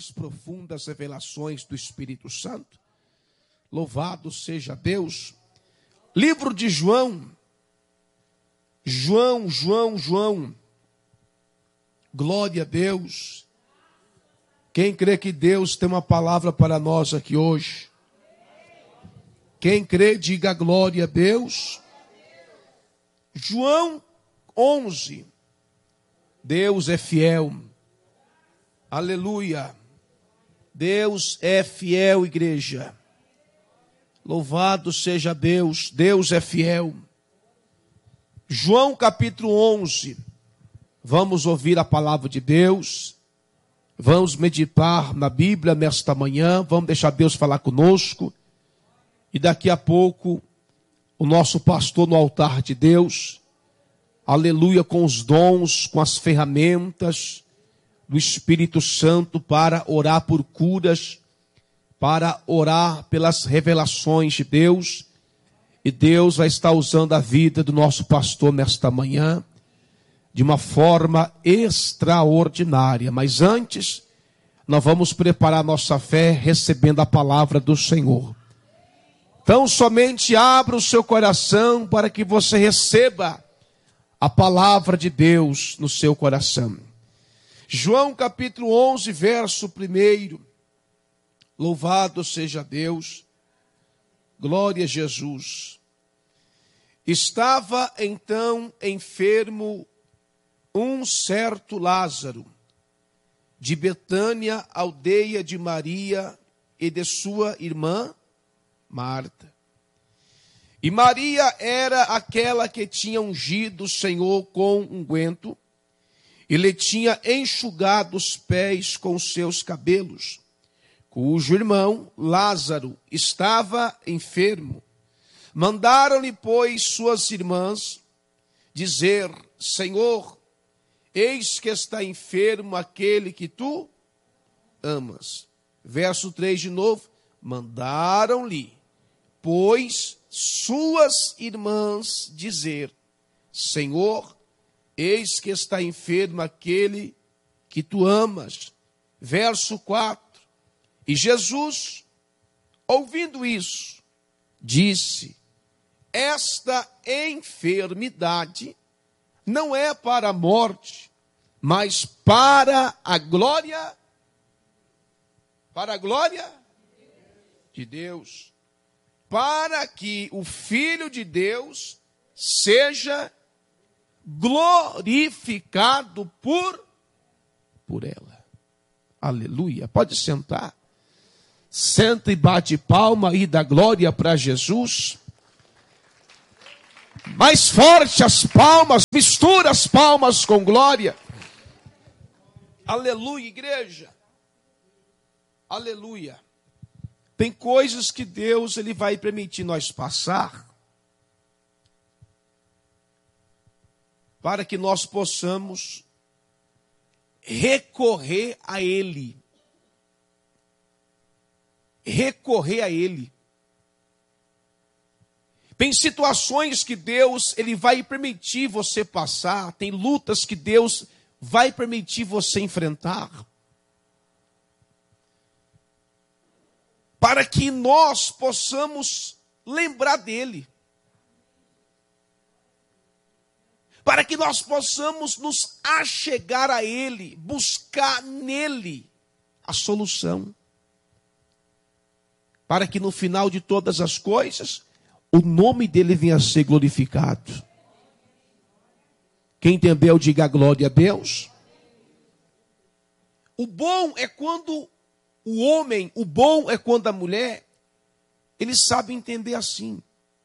as profundas revelações do Espírito Santo. Louvado seja Deus. Livro de João. João. Glória a Deus. Quem crê que Deus tem uma palavra para nós aqui hoje? Quem crê, diga glória a Deus. João 11. Deus é fiel. Aleluia. Deus é fiel, igreja. Louvado seja Deus. Deus é fiel. João capítulo 11. Vamos ouvir a palavra de Deus. Vamos meditar na Bíblia nesta manhã. Vamos deixar Deus falar conosco. E daqui a pouco, o nosso pastor no altar de Deus, aleluia, com os dons, com as ferramentas do Espírito Santo para orar por curas, para orar pelas revelações de Deus. E Deus vai estar usando a vida do nosso pastor nesta manhã de uma forma extraordinária. Mas antes, nós vamos preparar nossa fé recebendo a palavra do Senhor. Então, somente abra o seu coração para que você receba a palavra de Deus no seu coração. João capítulo 11, verso 1. Louvado seja Deus. Glória a Jesus. Estava então enfermo um certo Lázaro, de Betânia, aldeia de Maria e de sua irmã Marta. E Maria era aquela que tinha ungido o Senhor com unguento e lhe tinha enxugado os pés com os seus cabelos, cujo irmão Lázaro estava enfermo. Mandaram-lhe, pois, suas irmãs dizer: Senhor, eis que está enfermo aquele que tu amas. Verso 3 de novo. Mandaram-lhe, pois, suas irmãs dizer: Senhor, eis que está enfermo aquele que tu amas. Verso 4. E Jesus, ouvindo isso, disse: esta enfermidade não é para a morte, mas para a glória de Deus, para que o Filho de Deus seja glorificado por ela. Aleluia. Pode sentar. Senta e bate palma e dá glória para Jesus. Mais forte as palmas, mistura as palmas com glória. Aleluia, igreja. Aleluia. Tem coisas que Deus ele vai permitir nós passar para que nós possamos recorrer a Ele. Recorrer a Ele. Tem situações que Deus ele vai permitir você passar, tem lutas que Deus vai permitir você enfrentar, para que nós possamos lembrar dele, para que nós possamos nos achegar a ele, buscar nele a solução, para que no final de todas as coisas, o nome dele venha a ser glorificado. Quem entendeu, diga glória a Deus. O bom é quando o homem, o bom é quando a mulher, ele sabe entender assim.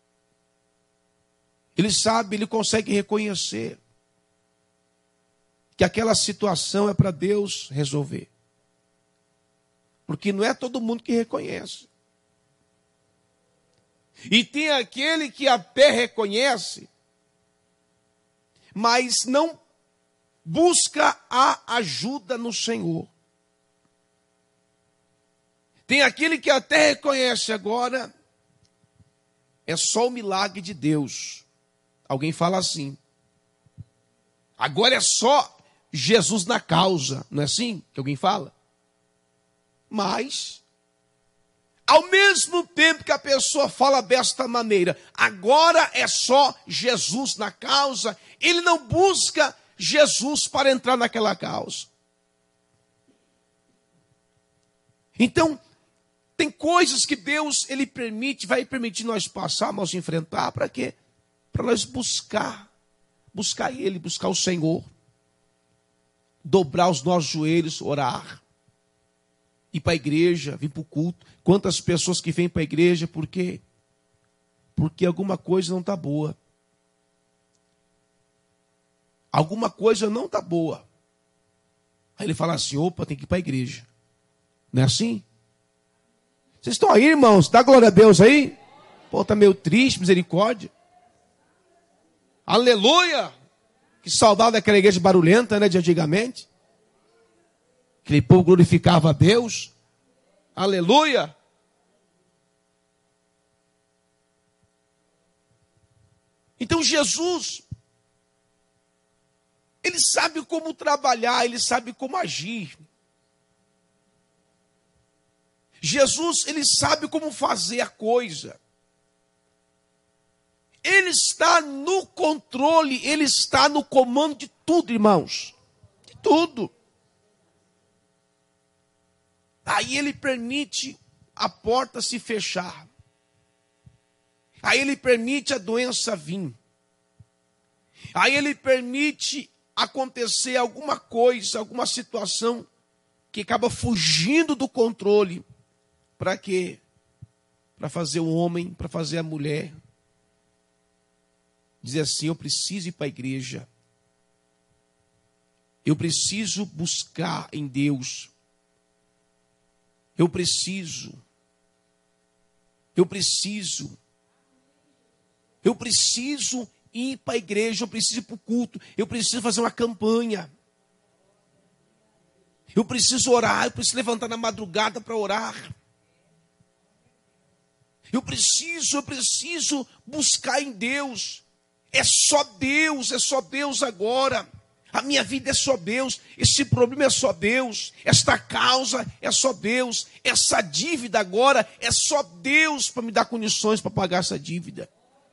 Ele sabe, ele consegue reconhecer que aquela situação é para Deus resolver. Porque não é todo mundo que reconhece. E tem aquele que até reconhece, mas não busca a ajuda no Senhor. Tem aquele que até reconhece agora, é só o milagre de Deus. Alguém fala assim. Agora é só Jesus na causa, não é assim que alguém fala? Mas, ao mesmo tempo que a pessoa fala desta maneira, agora é só Jesus na causa, ele não busca Jesus para entrar naquela causa. Então, tem coisas que Deus ele permite, vai permitir nós passarmos, enfrentar, para quê? Para nós buscar Ele, buscar o Senhor, dobrar os nossos joelhos, orar, ir para a igreja, vir para o culto. Quantas pessoas que vêm para a igreja, por quê? Porque alguma coisa não está boa. Alguma coisa não está boa. Aí ele fala assim, opa, tem que ir para a igreja. Não é assim? Vocês estão aí, irmãos? Dá glória a Deus aí? Pô, está meio triste, misericórdia. Aleluia! Que saudade daquela igreja barulhenta, né, de antigamente. Aquele povo glorificava a Deus. Aleluia! Então Jesus, ele sabe como trabalhar, ele sabe como agir. Jesus, ele sabe como fazer a coisa. Ele está no controle, ele está no comando de tudo, irmãos. De tudo. Aí ele permite a porta se fechar. Aí ele permite a doença vir. Aí ele permite acontecer alguma coisa, alguma situação que acaba fugindo do controle. Para quê? Para fazer o homem, para fazer a mulher dizer assim, eu preciso ir para a igreja. Eu preciso buscar em Deus. Eu preciso ir para a igreja, eu preciso ir para o culto, eu preciso fazer uma campanha. Eu preciso orar, eu preciso levantar na madrugada para orar. Eu preciso buscar em Deus. É só Deus agora. A minha vida é só Deus. Esse problema é só Deus. Esta causa é só Deus. Essa dívida agora é só Deus para me dar condições para pagar essa dívida.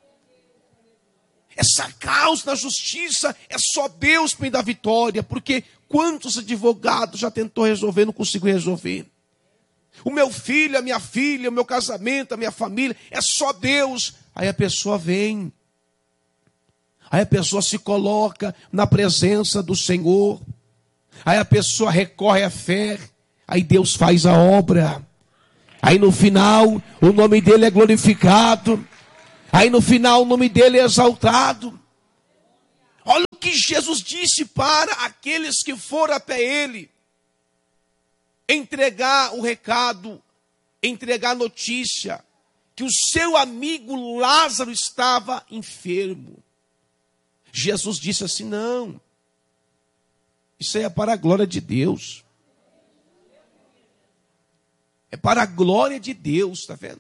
Essa causa na justiça é só Deus para me dar vitória. Porque quantos advogados já tentou resolver, não conseguiu resolver. O meu filho, a minha filha, o meu casamento, a minha família, é só Deus. Aí a pessoa vem. Aí a pessoa se coloca na presença do Senhor. Aí a pessoa recorre à fé. Aí Deus faz a obra. Aí no final, o nome dele é glorificado. Aí no final, o nome dele é exaltado. Olha o que Jesus disse para aqueles que foram até ele. Entregar o recado, entregar a notícia. Que o seu amigo Lázaro estava enfermo. Jesus disse assim, não, isso aí é para a glória de Deus. É para a glória de Deus, está vendo?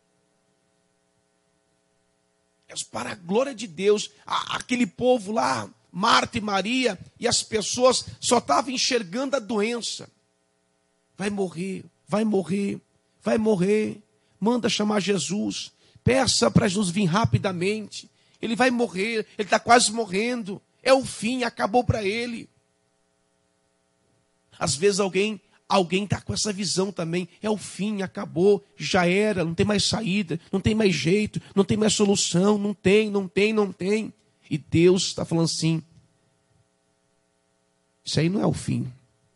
É para a glória de Deus. Aquele povo lá, Marta e Maria, e as pessoas só estavam enxergando a doença. Vai morrer, vai morrer, vai morrer. Manda chamar Jesus. Peça para Jesus vir rapidamente. Ele vai morrer, ele está quase morrendo. É o fim, acabou para ele. Às vezes alguém está com essa visão também. É o fim, acabou, já era, não tem mais saída, não tem mais jeito, não tem mais solução, não tem. E Deus está falando assim, isso aí não é o fim.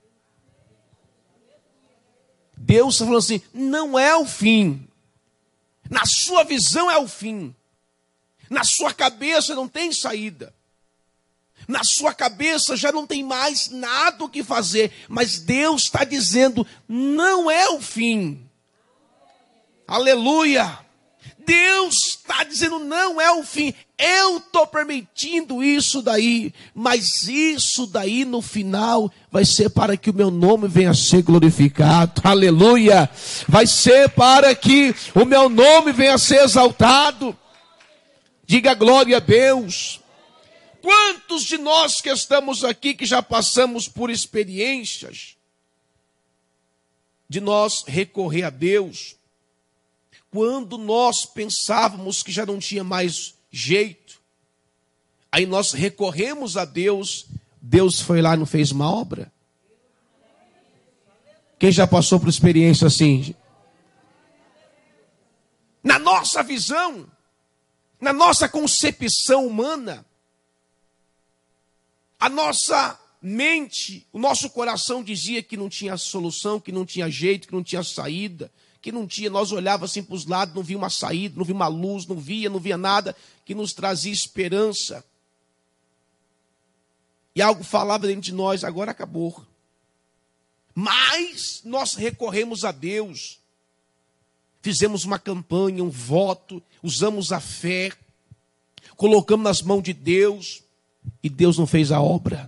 Deus está falando assim, não é o fim. Na sua visão é o fim. Na sua cabeça não tem saída. Na sua cabeça já não tem mais nada o que fazer. Mas Deus está dizendo, não é o fim. Aleluia. Deus está dizendo, não é o fim. Eu estou permitindo isso daí. Mas isso daí no final vai ser para que o meu nome venha a ser glorificado. Aleluia. Vai ser para que o meu nome venha a ser exaltado. Diga glória a Deus. Quantos de nós que estamos aqui, que já passamos por experiências de nós recorrer a Deus quando nós pensávamos que já não tinha mais jeito. Aí nós recorremos a Deus, Deus foi lá e não fez uma obra. Quem já passou por experiência assim? Na nossa visão, na nossa concepção humana, a nossa mente, o nosso coração dizia que não tinha solução, que não tinha jeito, que não tinha saída, que não tinha. Nós olhávamos assim para os lados, não via uma saída, não via uma luz, não via nada que nos trazia esperança. E algo falava dentro de nós, agora acabou. Mas nós recorremos a Deus. Fizemos uma campanha, um voto, usamos a fé, colocamos nas mãos de Deus e Deus não fez a obra.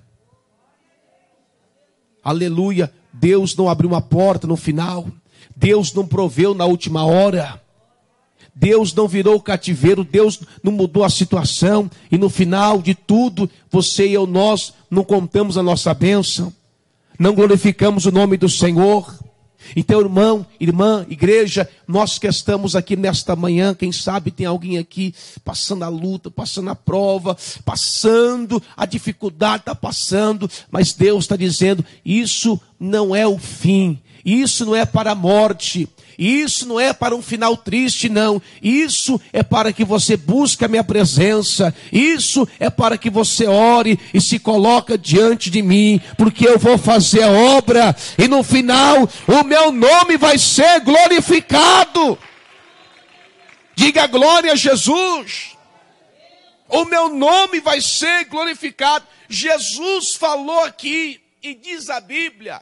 Aleluia, Deus não abriu uma porta no final, Deus não proveu na última hora, Deus não virou o cativeiro, Deus não mudou a situação e no final de tudo, você e eu, nós não contamos a nossa bênção, não glorificamos o nome do Senhor. Então, irmão, irmã, igreja, nós que estamos aqui nesta manhã, quem sabe tem alguém aqui passando a luta, passando a prova, passando a dificuldade, está passando, mas Deus está dizendo, isso não é o fim, isso não é para a morte, isso não é para um final triste, não. Isso é para que você busque a minha presença. Isso é para que você ore e se coloque diante de mim, porque eu vou fazer a obra e no final o meu nome vai ser glorificado. Diga glória a Jesus. O meu nome vai ser glorificado. Jesus falou aqui e diz a Bíblia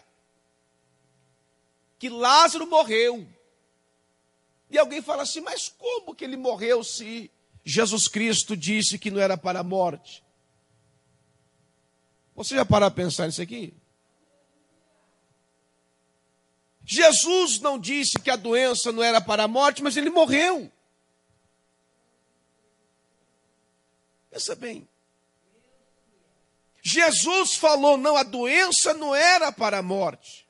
que Lázaro morreu. E alguém fala assim, mas como que ele morreu se Jesus Cristo disse que não era para a morte? Você já parou a pensar nisso aqui? Jesus não disse que a doença não era para a morte, mas ele morreu. Pensa bem. Jesus falou, não, a doença não era para a morte.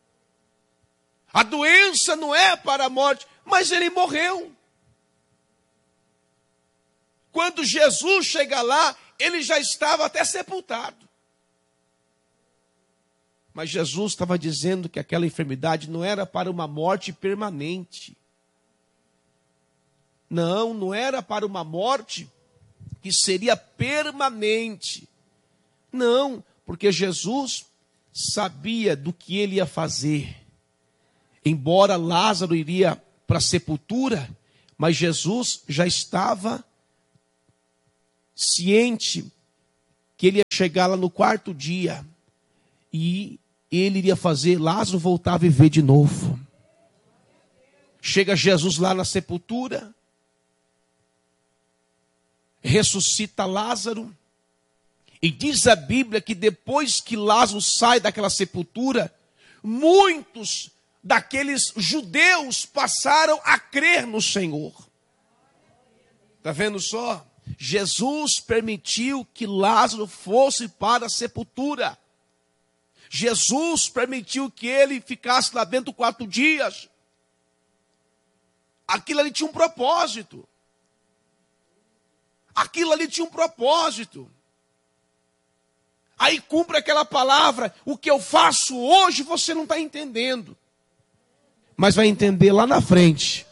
A doença não é para a morte. Mas ele morreu. Quando Jesus chega lá, ele já estava até sepultado. Mas Jesus estava dizendo que aquela enfermidade não era para uma morte permanente. Não, não era para uma morte que seria permanente. Não, porque Jesus sabia do que ele ia fazer. Embora Lázaro iria para a sepultura, mas Jesus já estava ciente que ele ia chegar lá no quarto dia e ele iria fazer Lázaro voltar a viver de novo. Chega Jesus lá na sepultura, ressuscita Lázaro, e diz a Bíblia que depois que Lázaro sai daquela sepultura, muitos daqueles judeus passaram a crer no Senhor. Está vendo só? Jesus permitiu que Lázaro fosse para a sepultura. Jesus permitiu que ele ficasse lá dentro 4 dias. Aquilo ali tinha um propósito. Aquilo ali tinha um propósito. Aí cumpre aquela palavra, o que eu faço hoje você não está entendendo. Mas vai entender lá na frente.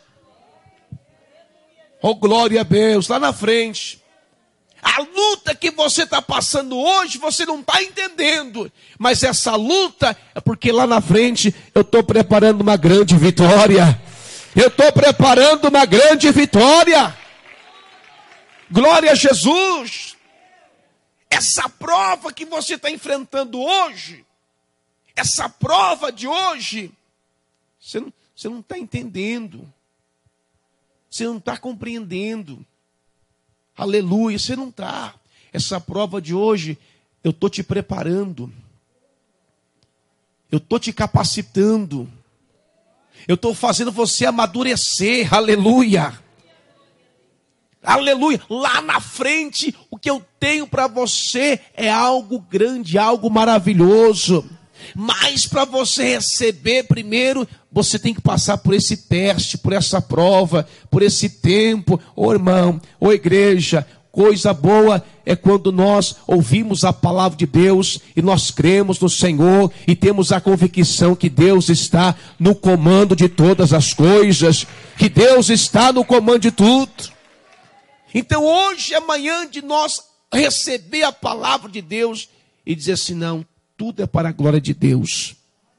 Oh, glória a Deus, lá na frente. A luta que você está passando hoje, você não está entendendo. Mas essa luta é porque lá na frente eu estou preparando uma grande vitória. Eu estou preparando uma grande vitória. Glória a Jesus. Essa prova que você está enfrentando hoje, essa prova de hoje, você não está entendendo. Você não está compreendendo. Aleluia, você não está. Essa prova de hoje, eu estou te preparando. Eu estou te capacitando. Eu estou fazendo você amadurecer. Aleluia. Aleluia. Lá na frente, o que eu tenho para você é algo grande, algo maravilhoso. Mas para você receber primeiro, você tem que passar por esse teste, por essa prova, por esse tempo. Ô irmão, ô igreja, coisa boa é quando nós ouvimos a palavra de Deus e nós cremos no Senhor e temos a convicção que Deus está no comando de todas as coisas, que Deus está no comando de tudo. Então hoje é manhã de nós receber a palavra de Deus e dizer assim, não, tudo é para a glória de Deus.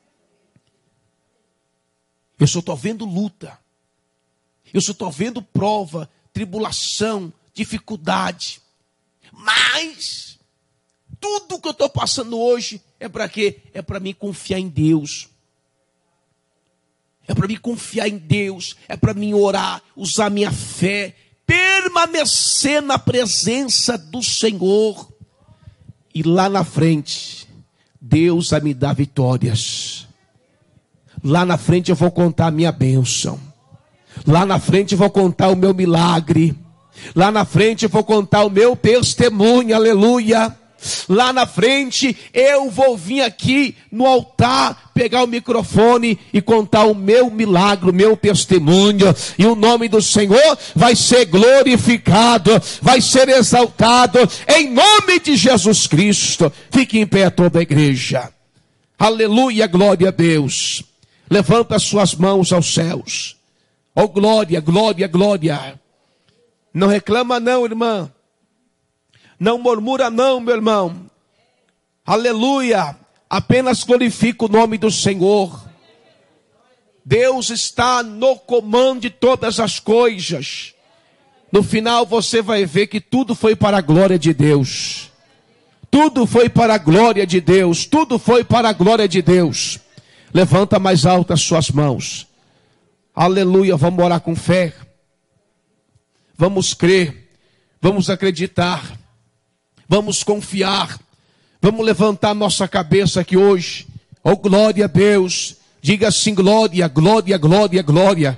Eu só estou vendo luta, eu só estou vendo prova, tribulação, dificuldade, mas tudo que eu estou passando hoje é para quê? É para mim confiar em Deus. É para mim confiar em Deus, é para mim orar, usar minha fé, permanecer na presença do Senhor. E lá na frente, Deus vai me dar vitórias. Lá na frente eu vou contar a minha bênção. Lá na frente eu vou contar o meu milagre. Lá na frente eu vou contar o meu testemunho, aleluia. Lá na frente eu vou vir aqui no altar, pegar o microfone e contar o meu milagre, o meu testemunho. E o nome do Senhor vai ser glorificado, vai ser exaltado, em nome de Jesus Cristo. Fique em pé toda a igreja. Aleluia, glória a Deus. Levanta as suas mãos aos céus. Oh glória, glória, glória. Não reclama não, irmã. Não murmura não, meu irmão. Aleluia. Apenas glorifica o nome do Senhor. Deus está no comando de todas as coisas. No final você vai ver que tudo foi para a glória de Deus. Tudo foi para a glória de Deus. Tudo foi para a glória de Deus. Levanta mais alto as suas mãos. Aleluia. Vamos orar com fé. Vamos crer. Vamos acreditar. Vamos confiar, vamos levantar nossa cabeça aqui hoje. Oh glória a Deus, diga assim glória, glória, glória, glória.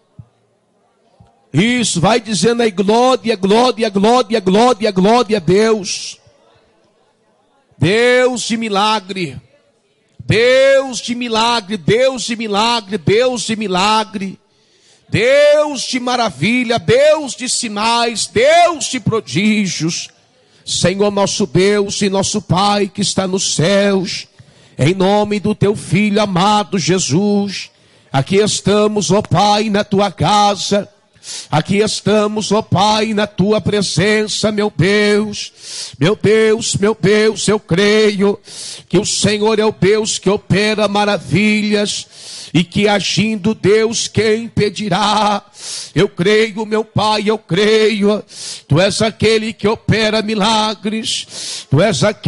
Isso, vai dizendo aí glória, glória, glória, glória, glória a Deus. Deus de milagre, Deus de milagre, Deus de milagre, Deus de milagre. Deus de maravilha, Deus de sinais, Deus de prodígios. Senhor nosso Deus e nosso Pai que está nos céus, em nome do teu Filho amado Jesus, aqui estamos, ó Pai, na tua casa, aqui estamos, ó Pai, na tua presença, meu Deus, meu Deus, meu Deus, eu creio que o Senhor é o Deus que opera maravilhas, e que agindo Deus, quem impedirá? Eu creio, meu Pai, eu creio. Tu és aquele que opera milagres. Tu és aquele